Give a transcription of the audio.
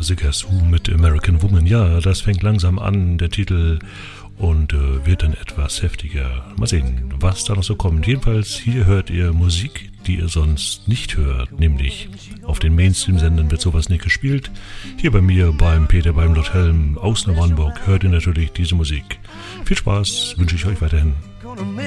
The Guess Who mit American Woman. Ja, das fängt langsam an, der Titel, und wird dann etwas heftiger. Mal sehen, was da noch so kommt. Jedenfalls, hier hört ihr Musik, die ihr sonst nicht hört, nämlich auf den Mainstream-Sendern wird sowas nicht gespielt. Hier bei mir, beim Peter, beim Lord Helm aus Neuwarnburg, hört ihr natürlich diese Musik. Viel Spaß wünsche ich euch weiterhin.